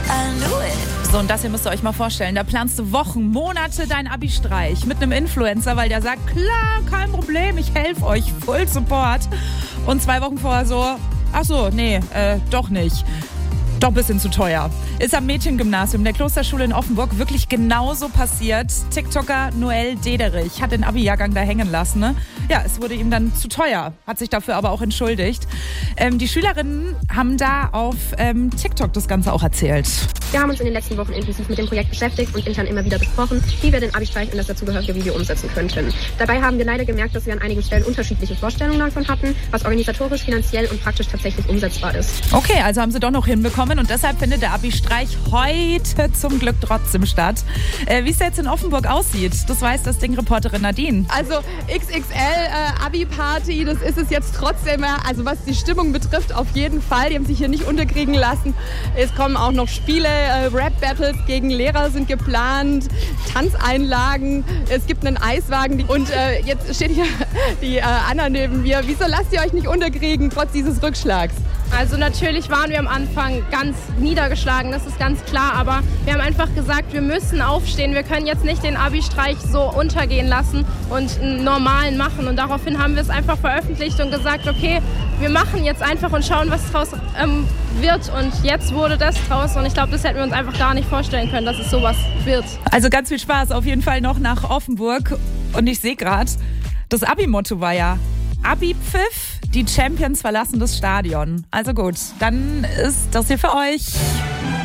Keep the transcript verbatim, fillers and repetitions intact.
So, und das hier müsst ihr euch mal vorstellen. Da planst du Wochen, Monate deinen Abi-Streich mit einem Influencer, weil der sagt, klar, kein Problem, ich helfe euch, Full Support. Und zwei Wochen vorher so, ach so, nee, äh, doch nicht. Doch ein bisschen zu teuer. Ist am Mädchengymnasium der Klosterschule in Offenburg wirklich genauso passiert. TikToker Noel Dederich hat den Abi-Jahrgang da hängen lassen. Ne? Ja, es wurde ihm dann zu teuer, hat sich dafür aber auch entschuldigt. Ähm, die Schülerinnen haben da auf ähm, TikTok das Ganze auch erzählt. Wir haben uns in den letzten Wochen intensiv mit dem Projekt beschäftigt und intern immer wieder besprochen, wie wir den Abi-Streich und das dazugehörige Video umsetzen könnten. Dabei haben wir leider gemerkt, dass wir an einigen Stellen unterschiedliche Vorstellungen davon hatten, was organisatorisch, finanziell und praktisch tatsächlich umsetzbar ist. Okay, also haben sie doch noch hinbekommen und deshalb findet der Abi-Streich heute zum Glück trotzdem statt. Äh, wie es jetzt in Offenburg aussieht, das weiß das Ding-Reporterin Nadine. Also X X L äh, Abi-Party, das ist es jetzt trotzdem, also was die Stimmung betrifft, auf jeden Fall. Die haben sich hier nicht unterkriegen lassen. Es kommen auch noch Spiele, äh, Rap-Battles gegen Lehrer sind geplant, Tanzeinlagen, es gibt einen Eiswagen und äh, jetzt steht hier die äh, Anna neben mir. Wieso lasst ihr euch nicht unterkriegen, trotz dieses Rückschlags? Also natürlich waren wir am Anfang ganz niedergeschlagen, das ist ganz klar, aber wir haben einfach gesagt, wir müssen aufstehen, wir können jetzt nicht den Abi-Streich so untergehen lassen und einen normalen machen und daraufhin haben wir es einfach veröffentlicht und gesagt, okay, wir machen jetzt einfach und schauen, was draus ähm, wird und jetzt wurde das draus und ich glaube, das hätten wir uns einfach gar nicht vorstellen können, dass es sowas wird. Also ganz viel Spaß auf jeden Fall noch nach Offenburg und ich sehe gerade, das Abi-Motto war ja Abi-Pfiff, die Champions verlassen das Stadion. Also gut, dann ist das hier für euch.